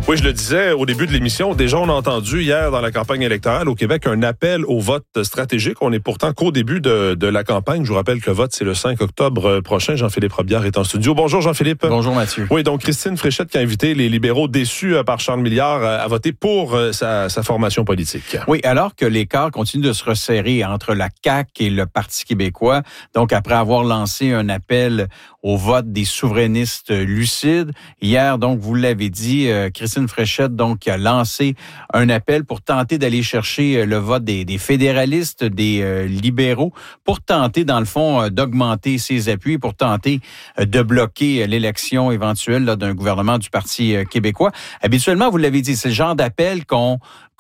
Oui, je le disais au début de l'émission. Déjà, on a entendu hier dans la campagne électorale au Québec un appel au vote stratégique. On est pourtant qu'au début de la campagne. Je vous rappelle que le vote, c'est le 5 octobre prochain. Jean-Philippe Robillard est en studio. Bonjour, Jean-Philippe. Bonjour, Mathieu. Oui, donc Christine Fréchette qui a invité les libéraux déçus par Charles Milliard à voter pour sa formation politique. Oui, alors que l'écart continue de se resserrer entre la CAQ et le Parti québécois, donc après avoir lancé un appel au vote des souverainistes lucides, hier, donc, vous l'avez dit, Christine Fréchette, donc, a lancé un appel pour tenter d'aller chercher le vote des fédéralistes, des libéraux, pour tenter, dans le fond, d'augmenter ses appuis, pour tenter de bloquer l'élection éventuelle là, d'un gouvernement du Parti québécois. Habituellement, vous l'avez dit, c'est le genre d'appel qu'on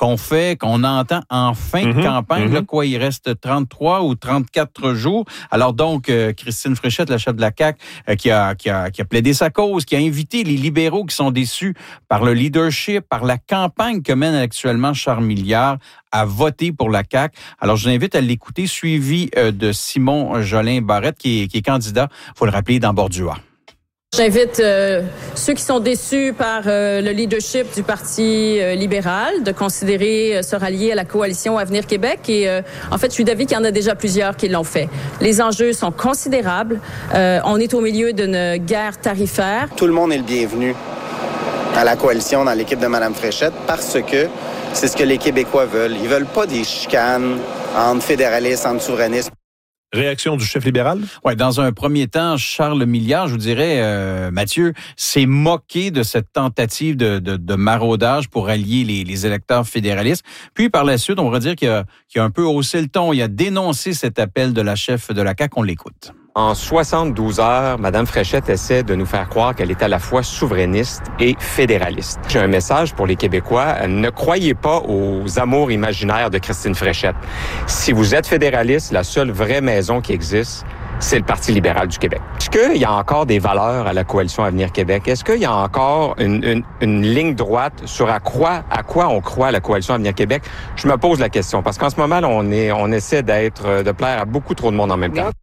entend en fin de campagne. Là, quoi, il reste 33 ou 34 jours. Alors donc, Christine Fréchette, la chef de la CAQ, qui a plaidé sa cause, qui a invité les libéraux qui sont déçus par le leadership, par la campagne que mène actuellement Charles Milliard, à voter pour la CAQ. Alors, je vous invite à l'écouter, suivi de Simon Jolin-Barrette, qui est candidat, il faut le rappeler, dans Bordua. J'invite ceux qui sont déçus par le leadership du Parti libéral de considérer se rallier à la coalition Avenir Québec. Et en fait, je suis d'avis qu'il y en a déjà plusieurs qui l'ont fait. Les enjeux sont considérables. On est au milieu d'une guerre tarifaire. Tout le monde est le bienvenu à la coalition dans l'équipe de Mme Fréchette parce que c'est ce que les Québécois veulent. Ils veulent pas des chicanes entre fédéralistes, entre souverainistes. Réaction du chef libéral? Ouais, dans un premier temps, Charles Milliard, je vous dirais, Mathieu, s'est moqué de cette tentative de maraudage pour allier les électeurs fédéralistes. Puis par la suite, on va dire qu'il a un peu haussé le ton. Il a dénoncé cet appel de la chef de la CAQ. On l'écoute. En 72 heures, Mme Fréchette essaie de nous faire croire qu'elle est à la fois souverainiste et fédéraliste. J'ai un message pour les Québécois. Ne croyez pas aux amours imaginaires de Christine Fréchette. Si vous êtes fédéraliste, la seule vraie maison qui existe, c'est le Parti libéral du Québec. Est-ce qu'il y a encore des valeurs à la coalition Avenir Québec? Est-ce qu'il y a encore une ligne droite sur à quoi on croit à la coalition Avenir Québec? Je me pose la question parce qu'en ce moment, là, on essaie de plaire à beaucoup trop de monde en même temps.